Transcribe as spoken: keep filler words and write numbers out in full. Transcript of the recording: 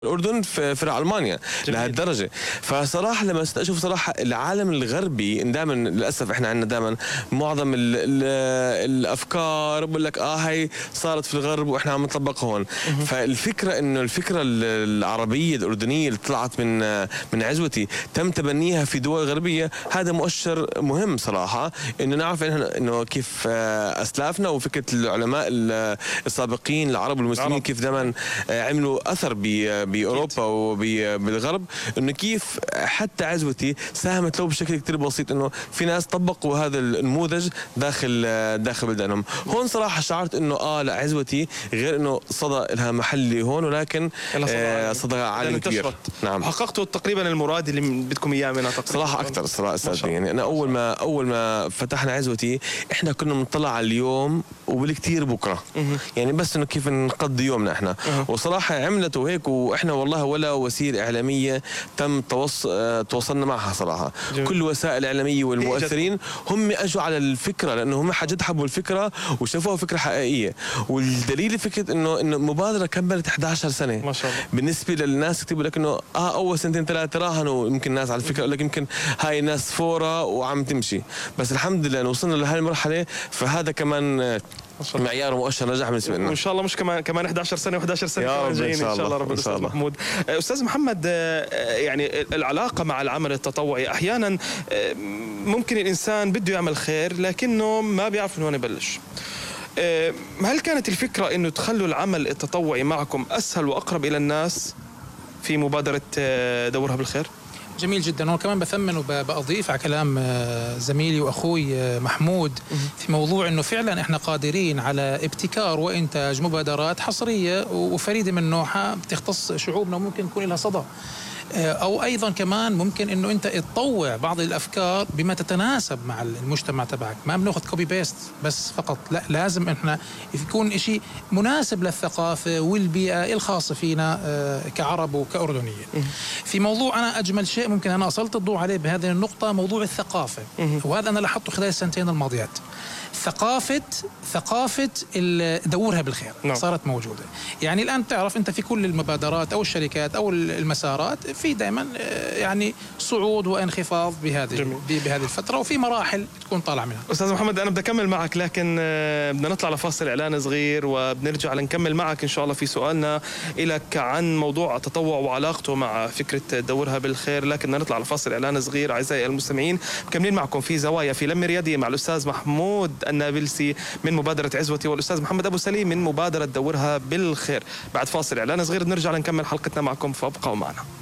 الأردن في فرع ألمانيا لهالدرجة. فصراحة لما أشوف صراحة العالم الغربي دائما للأسف إحنا عندنا دائما معظم ال ال الأفكار بقول لك آه هي صارت في الغرب وإحنا عم نطبقها هون. فالفكرة إنه الفكرة العربية الأردنية اللي طلعت من من عزوتي تم تبنيها في دول غربية، هذا مؤشر مهم صراحة إنه نعرف إنه كيف أسلافنا وفكرة العلماء السابقين العرب والمسلمين كيف دائما عملوا أثر ب باوروبا وبالغرب، انه كيف حتى عزوتي ساهمت له بشكل كثير بسيط انه في ناس طبقوا هذا النموذج داخل داخل بلدانهم. هون صراحه شعرت انه اه لا عزوتي غير انه صدى لها محلي هون، ولكن آه صدى عالي كبير. نعم، حققتوا تقريبا المراد اللي بدكم اياه منها تقريبا. صراحه اكثر صراحه استاذ، يعني انا اول ما اول ما فتحنا عزوتي احنا كنا بنطلع على اليوم وبالكثير بكره، يعني بس انه كيف نقضي يومنا احنا. وصراحه عملت وهيك، واحنا والله ولا وسيله اعلاميه تم توص... تواصلنا معها صراحه. جميل. كل الوسائل الاعلاميه والمؤثرين هم اجوا على الفكره لانه هم حد حبوا الفكره وشافوها فكره حقيقيه. والدليل فكره انه انه مبادره كملت إحدى عشرة سنه ما شاء الله. بالنسبه للناس يكتبوا لك انه اه اول سنتين ثلاثه راهنوا يمكن الناس على الفكره، يقول لك يمكن هاي الناس فوره وعم تمشي، بس الحمد لله وصلنا لهي المرحله، فهذا كمان معيار ومؤشر نجاح بالنسبه لنا. وان شاء الله مش كمان كمان إحدى عشرة سنه و11 سنه كمان جايين ان شاء الله. رب الاستاذ محمود. استاذ محمد، يعني العلاقه مع العمل التطوعي احيانا ممكن الانسان بده يعمل خير لكنه ما بيعرف من وين يبلش. هل كانت الفكره انه تخلوا العمل التطوعي معكم اسهل واقرب الى الناس في مبادره دورها بالخير؟ جميل جدا. وكمان بثمن وبأضيف على كلام زميلي واخوي محمود في موضوع انه فعلا احنا قادرين على ابتكار وانتاج مبادرات حصريه وفريده من نوعها بتختص شعوبنا وممكن يكون لها صدى، او ايضا كمان ممكن انه انت تطوع بعض الافكار بما تتناسب مع المجتمع تبعك. ما بناخذ كوبي بيست بس فقط، لا لازم احنا يكون شيء مناسب للثقافه والبيئه الخاصه فينا كعرب وكاردنيين. في موضوع انا اجمل شيء ممكن انا اصلت الضوء عليه بهذه النقطه، موضوع الثقافه، وهذا انا لاحظته خلال السنتين الماضيات. ثقافه ثقافه دورها بالخير نعم. صارت موجوده. يعني الان تعرف انت في كل المبادرات او الشركات او المسارات في دائما يعني صعود وانخفاض بهذه بهذه الفتره، وفي مراحل تكون طالع منها. استاذ محمد انا بدي اكمل معك، لكن بدنا نطلع لفاصل اعلان صغير وبنرجع لنكمل معك ان شاء الله في سؤالنا لك عن موضوع التطوع وعلاقته مع فكره دورها بالخير. لكن بدنا نطلع لفاصل اعلان صغير اعزائي المستمعين، مكملين معكم في زوايا في لمة رياضية مع الاستاذ محمود النابلسي من مبادره عزوتي والاستاذ محمد ابو سليم من مبادره دورها بالخير. بعد فاصل اعلان صغير بنرجع لنكمل حلقتنا معكم، فابقوا معنا.